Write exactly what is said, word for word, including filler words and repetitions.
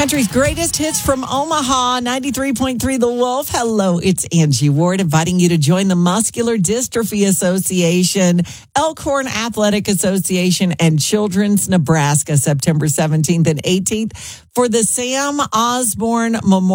Country's greatest hits from Omaha, ninety-three point three The Wolf. Hello, it's Angie Ward inviting you to join the Muscular Dystrophy Association, Elkhorn Athletic Association, and Children's Nebraska, September seventeenth and eighteenth for the Sam Osborne Memorial.